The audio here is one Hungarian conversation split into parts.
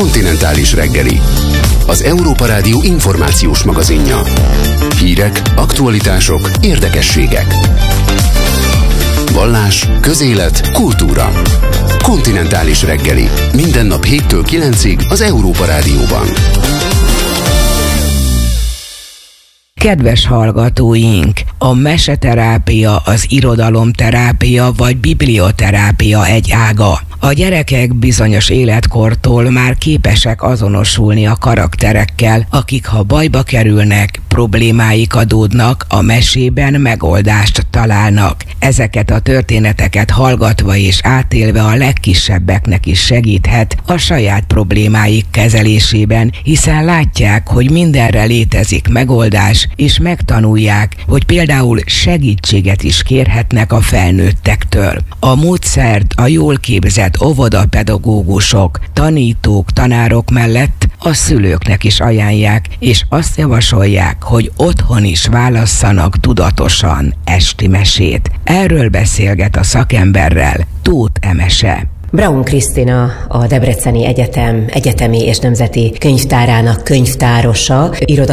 Kontinentális reggeli. Az Európa Rádió információs magazinja. Hírek, aktualitások, érdekességek. Vallás, közélet, kultúra. Kontinentális reggeli. Minden nap 7-től 9-ig az Európa Rádióban. Kedves hallgatóink, a meseterápia, az irodalomterápia vagy biblioterápia egy ága. A gyerekek bizonyos életkortól már képesek azonosulni a karakterekkel, akik ha bajba kerülnek, problémáik adódnak, a mesében megoldást találnak. Ezeket a történeteket hallgatva és átélve a legkisebbeknek is segíthet a saját problémáik kezelésében, hiszen látják, hogy mindenre létezik megoldás, és megtanulják, hogy például segítséget is kérhetnek a felnőttektől. A módszert a jól képzett óvodapedagógusok, tanítók, tanárok mellett a szülőknek is ajánlják, és azt javasolják, hogy otthon is válasszanak tudatosan esti mesét. Erről beszélget a szakemberrel Tóth Emese. Braun Krisztina, a Debreceni Egyetem egyetemi és nemzeti könyvtárának könyvtárosa,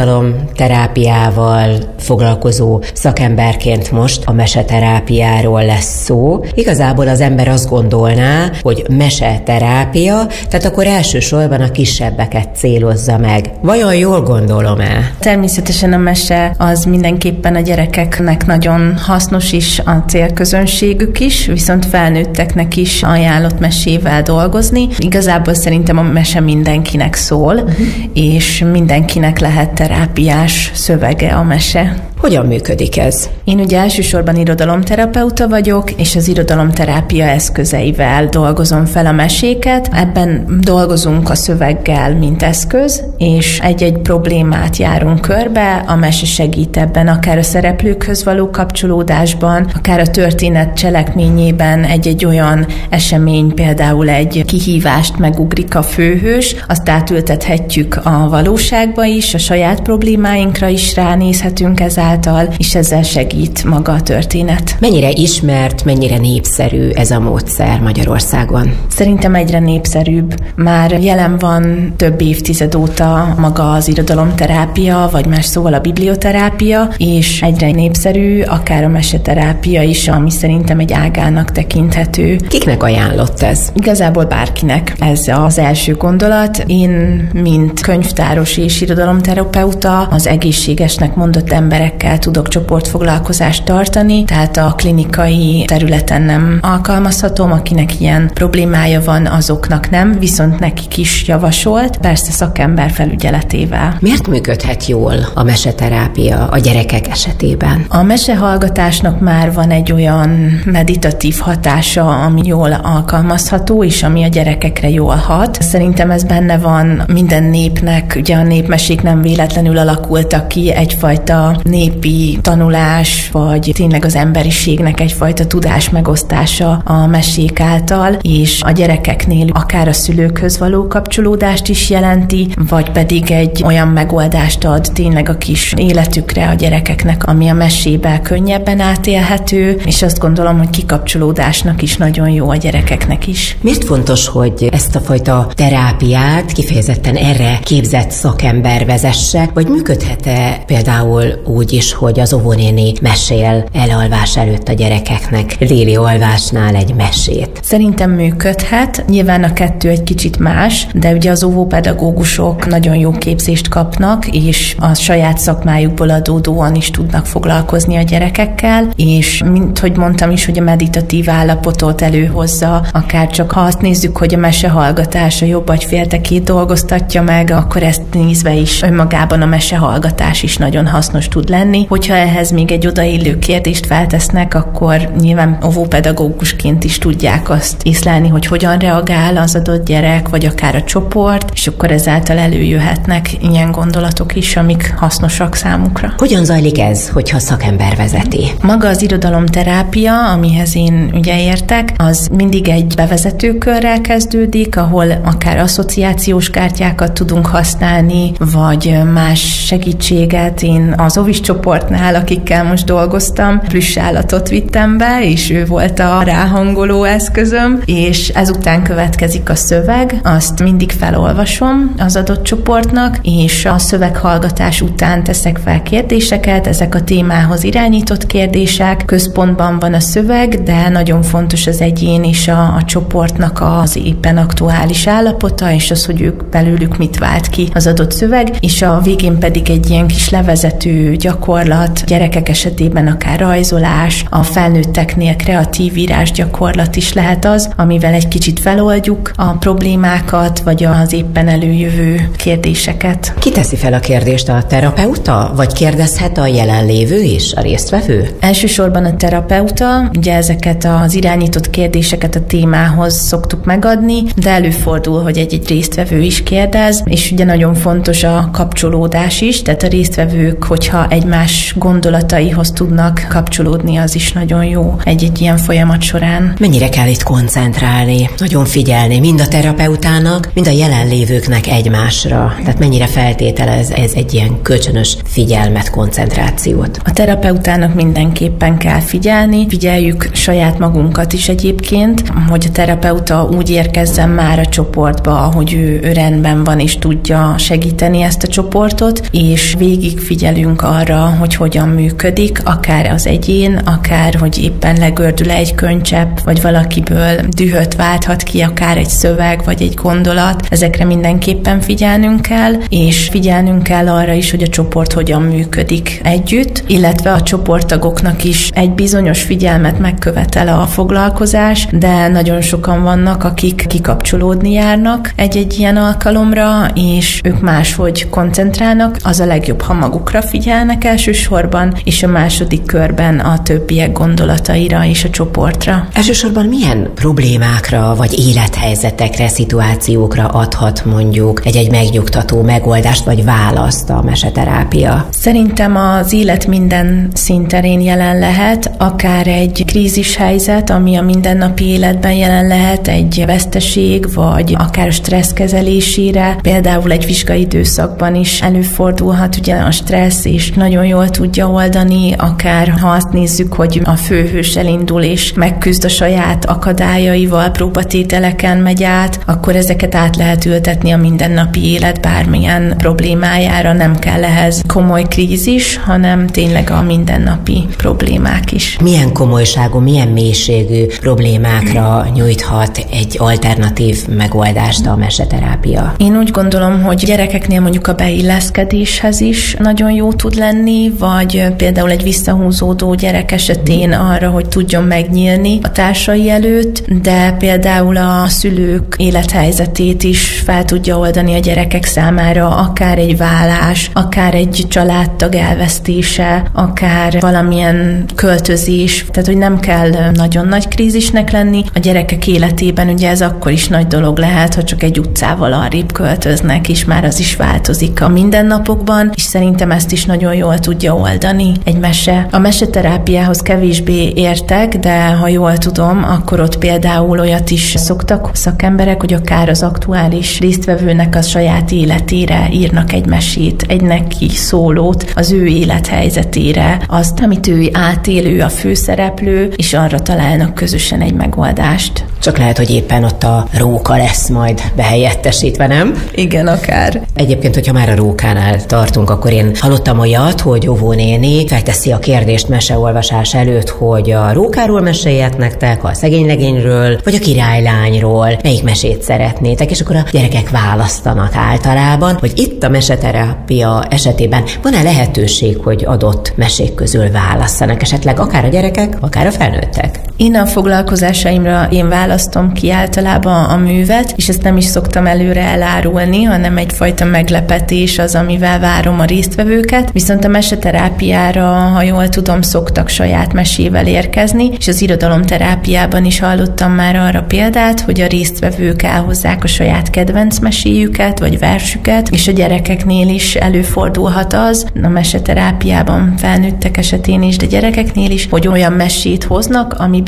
irodalomterápiával foglalkozó szakemberként most a meseterápiáról lesz szó. Igazából az ember azt gondolná, hogy meseterápia, tehát akkor elsősorban a kisebbeket célozza meg. Vajon jól gondolom-e? Természetesen a mese az mindenképpen a gyerekeknek nagyon hasznos is, a célközönségük is, viszont felnőtteknek is ajánlott mesével dolgozni. Igazából szerintem a mese mindenkinek szól, és mindenkinek lehet terápiás szövege a mese. Hogyan működik ez? Én ugye elsősorban irodalomterapeuta vagyok, és az irodalomterápia eszközeivel dolgozom fel a meséket. Ebben dolgozunk a szöveggel, mint eszköz, és egy-egy problémát járunk körbe. A mese segít ebben, akár a szereplőkhöz való kapcsolódásban, akár a történet cselekményében egy-egy olyan esemény, például egy kihívást megugrik a főhős, azt átültethetjük a valóságba is, a saját problémáinkra is ránézhetünk ezáltal, és ezzel segít maga a történet. Mennyire ismert, mennyire népszerű ez a módszer Magyarországon? Szerintem egyre népszerűbb. Már jelen van több évtized óta maga az irodalomterápia, vagy más szóval a biblioterápia, és egyre népszerű, akár a meseterápia is, ami szerintem egy ágának tekinthető. Kiknek ajánlott ez? Igazából bárkinek. Ez az első gondolat. Én, mint könyvtáros és irodalomterapeuta, az egészségesnek mondott emberekkel tudok csoportfoglalkozást tartani, tehát a klinikai területen nem alkalmazhatom, akinek ilyen problémája van, azoknak nem, viszont nekik is javasolt, persze szakember felügyeletével. Miért működhet jól a meseterápia a gyerekek esetében? A mesehallgatásnak már van egy olyan meditatív hatása, ami jól alkalmazható, és ami a gyerekekre jól hat. Szerintem ez benne van minden népnek, ugye a népmesék nem véletlenül alakultak ki, egyfajta népi tanulás, vagy tényleg az emberiségnek egyfajta tudás megosztása a mesék által, és a gyerekeknél akár a szülőkhöz való kapcsolódást is jelenti, vagy pedig egy olyan megoldást ad tényleg a kis életükre a gyerekeknek, ami a mesébe könnyebben átélhető, és azt gondolom, hogy kikapcsolódásnak is nagyon jó a gyerekeknek is. Miért fontos, hogy ezt a fajta terápiát kifejezetten erre képzett szakember vezesse, vagy működhet-e például úgy is, hogy az óvónéni mesél elalvás előtt a gyerekeknek déli alvásnál egy mesét? Szerintem működhet. Nyilván a kettő egy kicsit más, de ugye az óvópedagógusok nagyon jó képzést kapnak, és a saját szakmájukból adódóan is tudnak foglalkozni a gyerekekkel, és mint hogy mondtam is, hogy a meditatív állapotot előhozza, akár csak ha azt nézzük, hogy a mesehallgatás a jobb agyféltekét dolgoztatja meg, akkor ezt nézve is önmagában a mesehallgatás is nagyon hasznos tud lenni. Hogyha ehhez még egy odaillő kérdést feltesznek, akkor nyilván óvópedagógusként is tudják azt észlelni, hogy hogyan reagál az adott gyerek, vagy akár a csoport, és akkor ezáltal előjöhetnek ilyen gondolatok is, amik hasznosak számukra. Hogyan zajlik ez, hogyha szakember vezeti? Maga az irodalomterápia, amihez én ugye értek, az mindig egy bevezetőkörrel kezdődik, ahol akár asszociációs kártyákat tudunk használni, vagy más segítséget. Én az óvis csoportnál, akikkel most dolgoztam, plüss állatot vittem be, és ő volt a ráhangoló eszközöm, és ezután következik a szöveg, azt mindig felolvasom az adott csoportnak, és a szöveghallgatás után teszek fel kérdéseket, ezek a témához irányított kérdések, központban van a szöveg, de nagyon fontos az egyén és a csoportnak az éppen aktuális állapota, és az, hogy ők belőlük mit vált ki az adott szöveg, és a végén pedig egy ilyen kis levezető gyakorlat, gyerekek esetében akár rajzolás, a felnőtteknél kreatív írás gyakorlat is lehet az, amivel egy kicsit feloldjuk a problémákat, vagy az éppen előjövő kérdéseket. Ki teszi fel a kérdést, a terapeuta, vagy kérdezhet a jelenlévő is, a résztvevő? Elsősorban a terapeuta, ugye ezeket az irányított kérdéseket a témához szoktuk megadni, de előfordul, hogy egy résztvevő is kérdez, és ugye nagyon fontos a kapcsolódás is, tehát a résztvevők, hogyha egymás gondolataihoz tudnak kapcsolódni, az is nagyon jó egy ilyen folyamat során. Mennyire kell itt koncentrálni, nagyon figyelni, mind a terapeutának, mind a jelenlévőknek egymásra? Tehát mennyire feltételez ez egy ilyen kölcsönös figyelmet, koncentrációt? A terapeutának mindenképpen kell figyelni, figyeljük saját magunkat is egyébként, hogy a terapeuta úgy érkezzen már a csoportba, hogy ő rendben van és tudja segíteni ezt a csoportot, és végig figyelünk arra, hogy hogyan működik, akár az egyén, akár hogy éppen legördül egy könycsepp, vagy valakiből dühöt válthat ki, akár egy szöveg, vagy egy gondolat. Ezekre mindenképpen figyelnünk kell, és figyelnünk kell arra is, hogy a csoport hogyan működik együtt, illetve a csoporttagoknak is egy bizonyos figyelmet megkövetel a foglalkozás, de nagyon sokan vannak, akik kikapcsolódni járnak egy-egy ilyen alkalomra, és ők máshogy koncentrálnak. Az a legjobb, ha magukra figyelnek elsősorban, és a második körben a többiek gondolataira és a csoportra. Elsősorban milyen problémákra, vagy élethelyzetekre, szituációkra adhat mondjuk egy megnyugtató megoldást, vagy választ a meseterápia? Szerintem az élet minden szinterén jelen lehet, akár egy krízishelyzet, ami a mindennapi életben jelen lehet, egy veszteség, vagy akár a stressz kezelésére, például egy vizsgai időszakban is előfordulhat ugye a stressz, és nagyon jól tudja oldani, akár ha azt nézzük, hogy a főhős elindul és megküzd a saját akadályaival, próbatételeken megy át, akkor ezeket át lehet ültetni a mindennapi élet bármilyen problémájára, nem kell ehhez komoly krízis, hanem tényleg a mindennapi problémák is. Milyen komolyságú, milyen mélységű problémákra nyújthat egy alternatív megoldást a meseterápia? Én úgy gondolom, hogy gyerekeknél mondjuk a beilleszkedéshez is nagyon jó tud lenni, vagy például egy visszahúzódó gyerek esetén arra, hogy tudjon megnyílni a társai előtt, de például a szülők élethelyzetét is fel tudja oldani a gyerekek számára, akár egy válás, akár egy családtag elvesztése, akár valamilyen költözés, tehát hogy nem kell nagyon nagy krízisnek lenni. A gyerekek életében ugye ez akkor is nagy dolog lehet, ha csak egy utcával arrébb költöznek, és már az is változik a mindennapokban, és szerintem ezt is nagyon jól tudja oldani egy mese. A meseterápiához kevésbé értek, de ha jól tudom, akkor ott például olyat is szoktak szakemberek, hogy akár az aktuális résztvevőnek a saját életére írnak egy mesét, egy neki szólót az ő élethelyzetére, azt, amit ő átélő, a főszereplő, és arra találnak közösen egy megoldást. Csak lehet, hogy éppen ott a róka lesz majd behelyettesítve, nem? Igen, akár. Egyébként, hogyha már a rókánál tartunk, akkor én hallottam olyat, hogy óvónéni felteszi a kérdést meseolvasás előtt, hogy a rókáról meséljek nektek, a szegénylegényről, vagy a királylányról, melyik mesét szeretnétek, és akkor a gyerekek választanak általában, hogy itt a meseterápia esetében van-e lehetőség, hogy adott mesék közül válasszanak, esetleg akár a gyerekek, akár a felnőttek? Én a foglalkozásaimra választom ki általában a művet, és ezt nem is szoktam előre elárulni, hanem egyfajta meglepetés az, amivel várom a résztvevőket. Viszont a meseterápiára, ha jól tudom, szoktak saját mesével érkezni, és az irodalomterápiában is hallottam már arra példát, hogy a résztvevők elhozzák a saját kedvenc meséjüket, vagy versüket, és a gyerekeknél is előfordulhat az, a meseterápiában felnőttek esetén is, de gyerekeknél is, hogy olyan mesét hoznak, amiben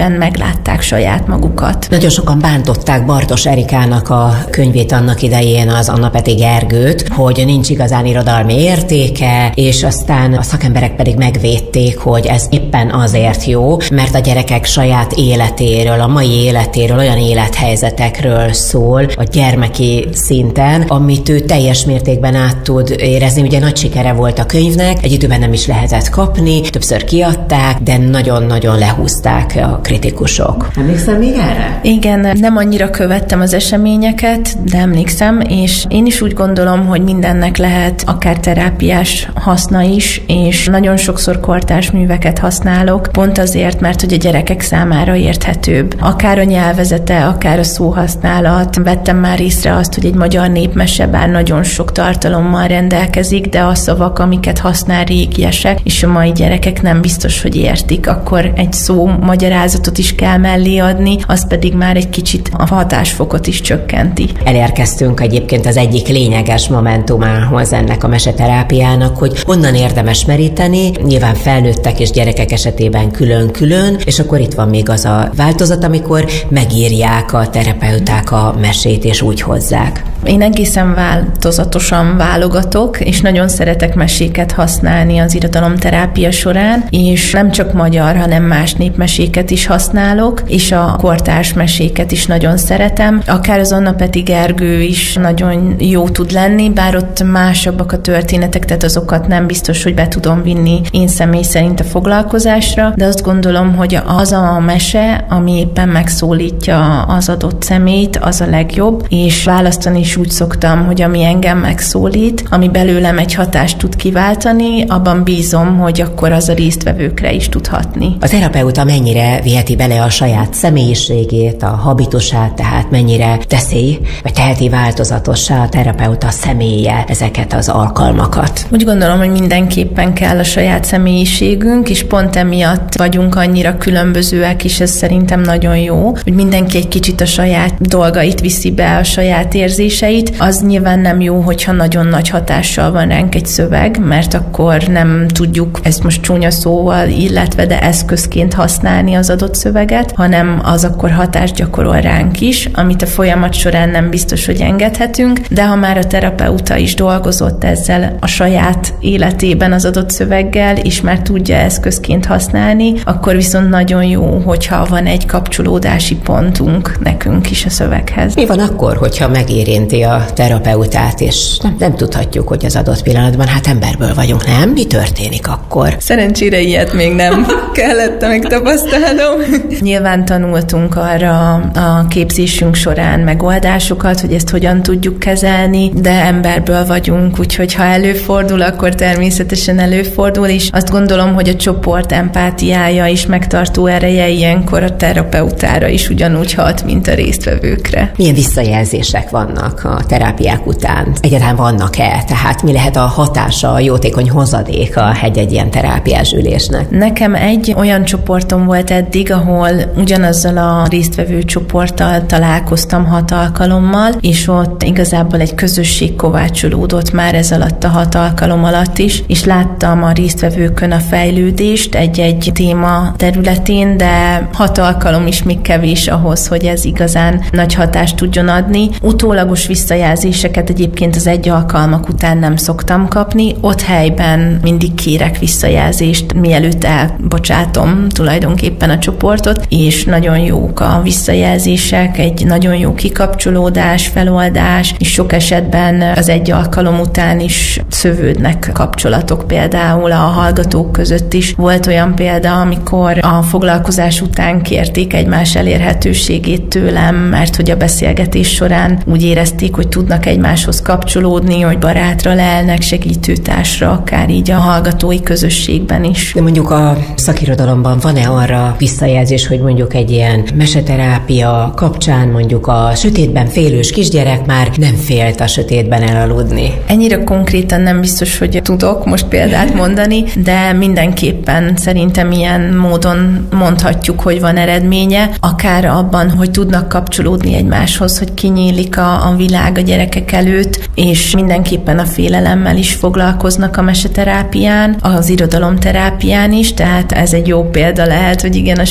amiben meglátták saját magukat. Nagyon sokan bántották Bartos Erikának a könyvét annak idején, az Anna Peti Gergőt, hogy nincs igazán irodalmi értéke, és aztán a szakemberek pedig megvédték, hogy ez éppen azért jó, mert a gyerekek saját életéről, a mai életéről, olyan élethelyzetekről szól a gyermeki szinten, amit ő teljes mértékben át tud érezni. Ugye nagy sikere volt a könyvnek, egy időben nem is lehetett kapni, többször kiadták, de nagyon-nagyon lehúzták a kritikusok. Emlékszem még erre? Igen, nem annyira követtem az eseményeket, de emlékszem, és én is úgy gondolom, hogy mindennek lehet akár terápiás haszna is, és nagyon sokszor kortárs műveket használok, pont azért, mert hogy a gyerekek számára érthetőbb. Akár a nyelvezete, akár a szóhasználat. Vettem már észre azt, hogy egy magyar népmese bár nagyon sok tartalommal rendelkezik, de a szavak, amiket használ, régiesek, és a mai gyerekek nem biztos, hogy értik, akkor egy szó magyarázatot is kell mellé adni, az pedig már egy kicsit a hatásfokot is csökkenti. Elérkeztünk egyébként az egyik lényeges momentumához ennek a meseterápiának, hogy honnan érdemes meríteni, nyilván felnőttek és gyerekek esetében külön-külön, és akkor itt van még az a változat, amikor megírják a terapeuták a mesét, és úgy hozzák. Én egészen változatosan válogatok, és nagyon szeretek meséket használni az irodalomterápia során, és nem csak magyar, hanem más népmeséket is használok, és a kortárs meséket is nagyon szeretem. Akár az Anna Peti Gergő is nagyon jó tud lenni, bár ott másabbak a történetek, tehát azokat nem biztos, hogy be tudom vinni én személy szerint a foglalkozásra, de azt gondolom, hogy az a mese, ami éppen megszólítja az adott személyt, az a legjobb, és választani is úgy szoktam, hogy ami engem megszólít, ami belőlem egy hatást tud kiváltani, abban bízom, hogy akkor az a résztvevőkre is tud hatni. A terapeuta mennyire viheti bele a saját személyiségét, a habitusát, tehát mennyire teszi, vagy teheti változatossá a terapeuta személye ezeket az alkalmakat? Úgy gondolom, hogy mindenképpen kell a saját személyiségünk, és pont emiatt vagyunk annyira különbözőek, és ez szerintem nagyon jó, hogy mindenki egy kicsit a saját dolgait viszi be, a saját érzéseit. Az nyilván nem jó, hogyha nagyon nagy hatással van ránk egy szöveg, mert akkor nem tudjuk ezt most csúnya szóval, illetve de eszközként használni az adott szöveget, hanem az akkor hatást gyakorol ránk is, amit a folyamat során nem biztos, hogy engedhetünk, de ha már a terapeuta is dolgozott ezzel a saját életében az adott szöveggel, és már tudja eszközként használni, akkor viszont nagyon jó, hogyha van egy kapcsolódási pontunk nekünk is a szöveghez. Mi van akkor, hogyha megérinti a terapeutát, és nem tudhatjuk, hogy az adott pillanatban, hát emberből vagyunk, nem? Mi történik akkor? Szerencsére ilyet még nem kellett megtapasztalnom. Nyilván tanultunk arra a képzésünk során megoldásokat, hogy ezt hogyan tudjuk kezelni, de emberből vagyunk, úgyhogy ha előfordul, akkor természetesen előfordul, és azt gondolom, hogy a csoport empátiája és megtartó ereje ilyenkor a terapeutára is ugyanúgy hat, mint a résztvevőkre. Milyen visszajelzések vannak a terápiák után? Egyáltalán vannak-e? Tehát mi lehet a hatása, a jótékony hozadéka egy ilyen terápiás ülésnek? Nekem egy olyan csoportom volt eddig, ahol ugyanazzal a résztvevő csoporttal találkoztam 6 alkalommal, és ott igazából egy közösség kovácsolódott már ez alatt a 6 alkalom alatt is, és láttam a résztvevőkön a fejlődést egy-egy téma területén, de 6 alkalom is még kevés ahhoz, hogy ez igazán nagy hatást tudjon adni. Utólagos visszajelzéseket egyébként az egy alkalmak után nem szoktam kapni, ott helyben mindig kérek visszajelzést, mielőtt elbocsátom tulajdonképpen a csoportot, és nagyon jók a visszajelzések, egy nagyon jó kikapcsolódás, feloldás, és sok esetben az egy alkalom után is szövődnek kapcsolatok, például a hallgatók között is volt olyan példa, amikor a foglalkozás után kérték egymás elérhetőségét tőlem, mert hogy a beszélgetés során úgy érezték, hogy tudnak egymáshoz kapcsolódni, hogy barátra lelnek, segítőtársra, akár így a hallgatói közösségben is. De mondjuk a szakirodalomban van-e arra visszajelzés, hogy mondjuk egy ilyen meseterápia kapcsán mondjuk a sötétben félős kisgyerek már nem félt a sötétben elaludni? Ennyire konkrétan nem biztos, hogy tudok most példát mondani, de mindenképpen szerintem ilyen módon mondhatjuk, hogy van eredménye, akár abban, hogy tudnak kapcsolódni egymáshoz, hogy kinyílik a világ a gyerekek előtt, és mindenképpen a félelemmel is foglalkoznak a meseterápián, az irodalomterápián is, tehát ez egy jó példa lehet, hogy igen, a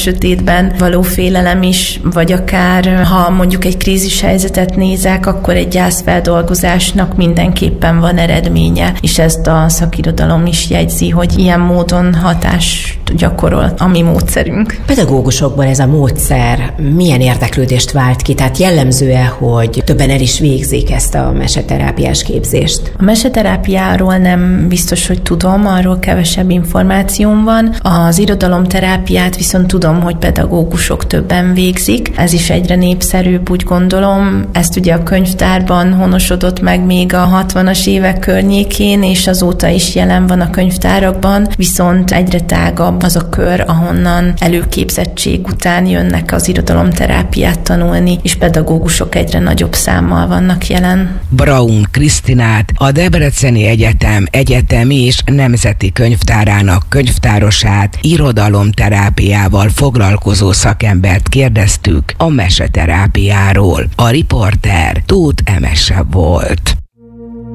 sötétben való félelem is, vagy akár ha mondjuk egy krízis helyzetet nézek, akkor egy gyászfeldolgozásnak mindenképpen van eredménye, és ezt a szakirodalom is jegyzi, hogy ilyen módon hatást gyakorol a mi módszerünk. Pedagógusokban ez a módszer milyen érdeklődést vált ki? Tehát jellemző-e, hogy többen el is végzik ezt a meseterápiás képzést? A meseterápiáról nem biztos, hogy tudom, arról kevesebb információm van. Az irodalomterápiát viszont tudom, hogy pedagógusok többen végzik. Ez is egyre népszerűbb, úgy gondolom. Ezt ugye a könyvtárban honosodott meg még a 60-as évek környékén, és azóta is jelen van a könyvtárakban, viszont egyre tágabb az a kör, ahonnan előképzettség után jönnek az irodalomterápiát tanulni, és pedagógusok egyre nagyobb számmal vannak jelen. Braun Krisztinát, a Debreceni Egyetem egyetemi és nemzeti könyvtárának könyvtárosát, irodalomterápiával foglalkozó szakembert kérdeztük a meseterápiáról. A riporter Tóth Emese volt.